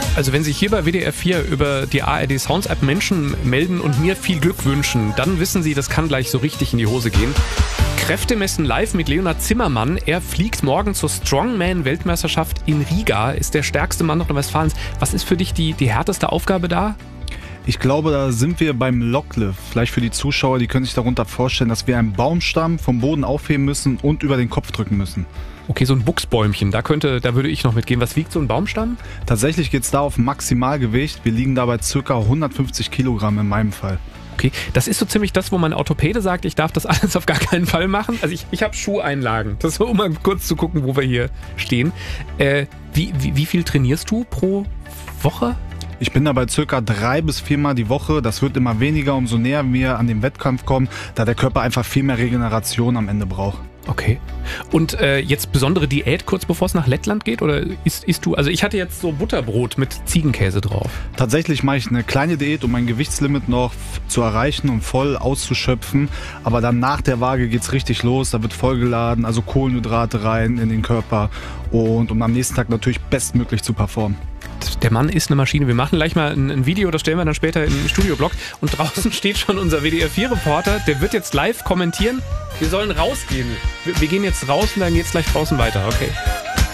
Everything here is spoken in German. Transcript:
Also wenn sich hier bei WDR 4 über die ARD Sounds App Menschen melden und mir viel Glück wünschen, dann wissen Sie, das kann gleich so richtig in die Hose gehen. Kräftemessen live mit Leonhard Zimmermann. Er fliegt morgen zur Strongman-Weltmeisterschaft in Riga, ist der stärkste Mann Nordrhein-Westfalens. Was ist für dich die härteste Aufgabe da? Ich glaube, da sind wir beim Locklift. Vielleicht für die Zuschauer, die können sich darunter vorstellen, dass wir einen Baumstamm vom Boden aufheben müssen und über den Kopf drücken müssen. Okay, so ein Buchsbäumchen, da würde ich noch mitgehen. Was wiegt so ein Baumstamm? Tatsächlich geht es da auf Maximalgewicht. Wir liegen dabei ca. 150 Kilogramm in meinem Fall. Okay, das ist so ziemlich das, wo mein Orthopäde sagt, ich darf das alles auf gar keinen Fall machen. Also ich habe Schuheinlagen. Das ist so, um mal kurz zu gucken, wo wir hier stehen. Wie viel trainierst du pro Woche? Ich bin dabei ca. 3 bis 4 Mal die Woche. Das wird immer weniger, umso näher wir an den Wettkampf kommen, da der Körper einfach viel mehr Regeneration am Ende braucht. Okay. Und jetzt besondere Diät, kurz bevor es nach Lettland geht? Oder isst du, also ich hatte jetzt so Butterbrot mit Ziegenkäse drauf. Tatsächlich mache ich eine kleine Diät, um mein Gewichtslimit noch zu erreichen und voll auszuschöpfen. Aber dann nach der Waage geht's richtig los. Da wird vollgeladen, also Kohlenhydrate rein in den Körper. Und um am nächsten Tag natürlich bestmöglich zu performen. Der Mann ist eine Maschine. Wir machen gleich mal ein Video, das stellen wir dann später im Studioblock. Und draußen steht schon unser WDR4-Reporter, der wird jetzt live kommentieren. Wir sollen rausgehen. Wir gehen jetzt raus und dann geht's gleich draußen weiter. Okay.